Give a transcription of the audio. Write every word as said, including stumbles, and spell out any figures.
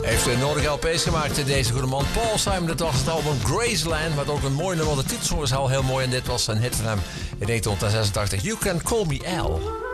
Heeft de nodige L P's gemaakt, deze goede man. Paul Simon, dat was het album Graceland, wat ook een mooi nummer. De titelsong is al heel mooi en dit was een hit van hem in negentien zesentachtig. You Can Call Me Al.